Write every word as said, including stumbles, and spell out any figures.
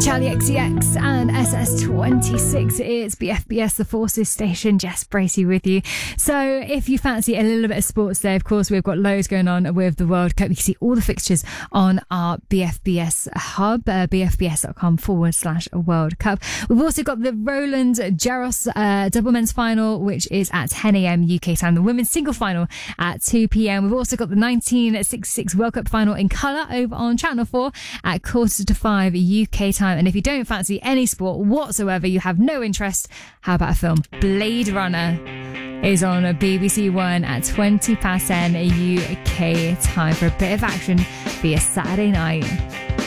Charlie X C X and S S twenty-six. It's B F B S, the Forces Station. Jess Bracey with you. So if you fancy a little bit of sports day, of course, we've got loads going on with the World Cup. You can see all the fixtures on our B F B S hub, uh, bfbs.com forward slash World Cup. We've also got the Roland Garros uh, double men's final, which is at ten a.m. U K time. The women's single final at two p.m. We've also got the nineteen sixty-six World Cup final in colour over on Channel four at quarter to five U K time. And if you don't fancy any sport whatsoever, you have no interest, how about a film? Blade Runner is on B B C One at twenty past ten U K time for a bit of action for your Saturday night.